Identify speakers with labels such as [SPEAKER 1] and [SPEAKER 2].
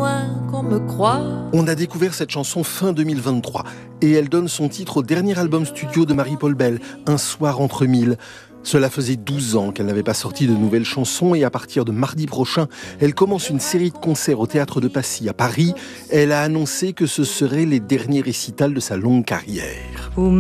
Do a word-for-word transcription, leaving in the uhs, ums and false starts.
[SPEAKER 1] loin qu'on me croit.
[SPEAKER 2] On a découvert cette chanson fin deux mille vingt-trois et elle donne son titre au dernier album studio de Marie-Paul Bell, Un soir entre mille. Cela faisait douze ans qu'elle n'avait pas sorti de nouvelles chansons et à partir de mardi prochain, elle commence une série de concerts au Théâtre de Passy à Paris. Elle a annoncé que ce seraient les derniers récitals de sa longue carrière.
[SPEAKER 1] Vous